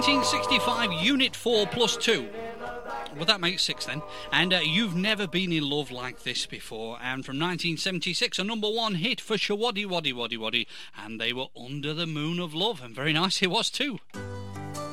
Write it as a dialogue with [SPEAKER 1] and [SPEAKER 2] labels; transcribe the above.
[SPEAKER 1] 1965, Unit 4 plus 2. Well, that makes 6 then. And You've Never Been in Love Like This Before. And from 1976, a number 1 hit for Shawaddy Waddy Waddy Waddy. And they were Under the Moon of Love. And very nice it was too.